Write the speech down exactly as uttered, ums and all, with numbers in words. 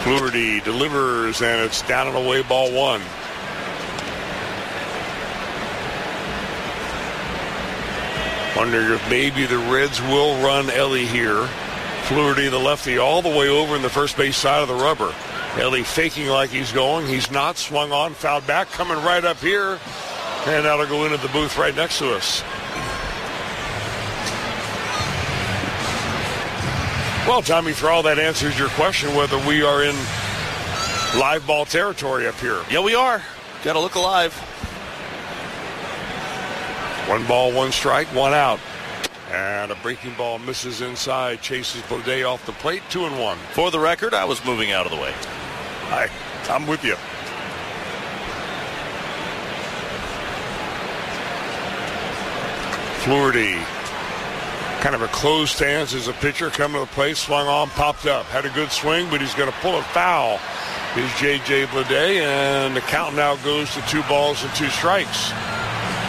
Fluharty delivers, and it's down and away, ball one. Wondering if maybe the Reds will run Ellie here. Fluharty, the lefty, all the way over in the first base side of the rubber. Ellie faking like he's going. He's not. Swung on, fouled back, coming right up here. And that'll go into the booth right next to us. Well, Tommy, for all that answers your question whether we are in live ball territory up here. Yeah, we are. Got to look alive. One ball, one strike, one out. And a breaking ball misses inside, chases Bleday off the plate, two and one. For the record, I was moving out of the way. I, I'm with you. Fluharty, kind of a closed stance as a pitcher coming to the plate, swung on, popped up, had a good swing, but he's going to pull it foul. Is J J Bleday, and the count now goes to two balls and two strikes.